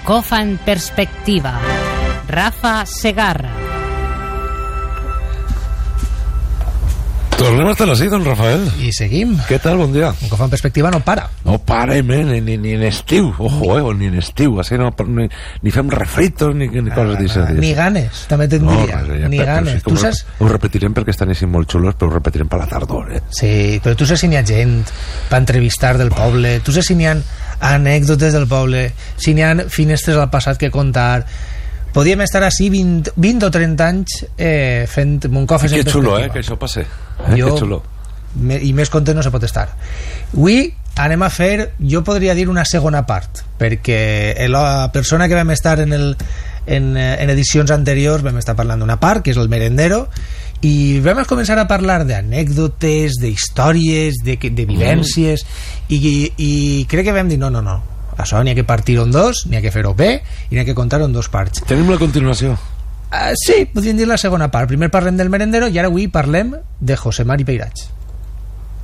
Moncofa en perspectiva. Rafa Segarra. Tornem hasta las 6, don Rafael. I seguim. Què tal? Bon dia. Moncofa en perspectiva no para. No para, ni en estiu. Ojo, ni en estiu. Així no, ni fem refritos, ni coses d'això. Ni ganes, també te'n diria. Ni ganes. Tu saps... Ho repetirem perquè estan així molt xulos, però ho repetirem per la tardor, Sí, però tu saps si n'hi ha gent per entrevistar del poble, tu saps si n'hi ha anècdotes del poble, si n'hi ha finestres al passat que contar. Podíem estar així 20 o 30 anys fent Moncofes en perspectiva. Que això passe. Que xulo. I més content no se pot estar. Avui anem a fer, jo podria dir una segona part, perquè la persona que vam estar en edicions anteriors vam estar parlant d'una part, que és el merendero, i vam començar a parlar d'anècdotes, d'històries, de vivències, i crec que vam dir no, això n'hi ha que partir-ho en dos, n'hi ha que fer-ho bé i n'hi ha que contar-ho en dos parts. Tenim la continuació. Sí, podríem dir la segona part. Primer parlem del merendero i ara avui parlem de José Mari Peirats.